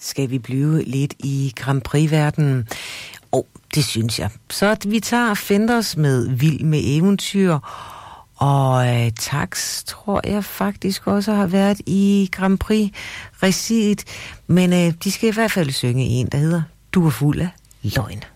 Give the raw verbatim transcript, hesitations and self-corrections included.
skal vi blive lidt i Grand Prix-verdenen. Og det synes jeg. Så vi tager Fenders med Vild med Eventyr. Og øh, Tax tror jeg faktisk også har været i Grand Prix-regiet. Men øh, de skal i hvert fald synge en, der hedder Du er fuld af løgn.